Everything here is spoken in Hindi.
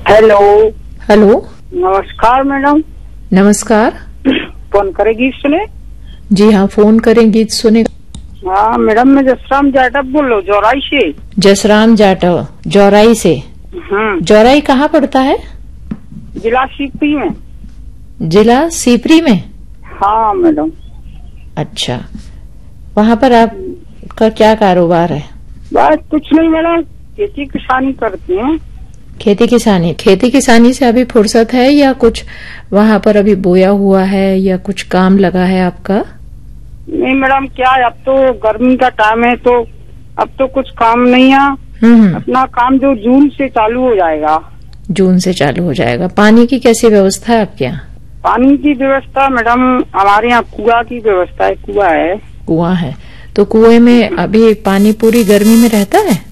हेलो। हेलो। नमस्कार मैडम। नमस्कार। फोन करेगी सुने? जी हाँ, फोन करें, गीत सुने। हाँ मैडम, मैं जसराम जाटव बोल रहा हूँ, जौराई से। जसराम जाटव, जौराई से। जौराई कहाँ पड़ता है? जिला सीपी में। जिला सीपरी में? हाँ मैडम। अच्छा, वहाँ पर आपका क्या कारोबार है? बस कुछ नहीं मैडम, खेती किसानी करते हैं। खेती किसानी से अभी फुर्सत है या कुछ वहाँ पर अभी बोया हुआ है या कुछ काम लगा है आपका? नहीं मैडम, क्या है, अब तो गर्मी का टाइम है तो अब तो कुछ काम नहीं है। अपना काम जो जून से चालू हो जाएगा। जून से चालू हो जाएगा। पानी की कैसी व्यवस्था है आपके यहाँ? पानी की व्यवस्था मैडम, हमारे यहाँ कुआं की व्यवस्था है। कुआं है। कुआं है तो कुएं में अभी पानी पूरी गर्मी में रहता है?